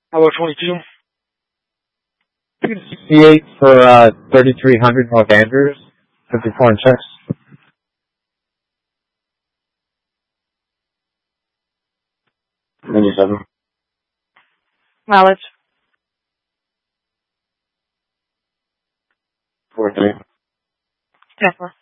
How about 22? 68 for 3300 North Andrews, 54 in checks. $97. Mileage. 43. Tesla.